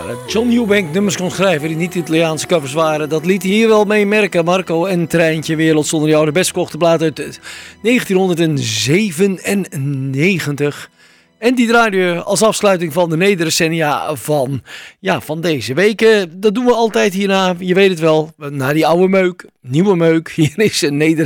John Eubank nummers kon schrijven die niet Italiaanse covers waren. Dat liet hij hier wel mee merken. Marco en Treintje Wereld zonder jou. De best verkochte plaat uit 1997. En die draaide je als afsluiting van de nederdecennia van deze week. Dat doen we altijd hierna. Je weet het wel. Naar die oude meuk. Nieuwe meuk. Hier is een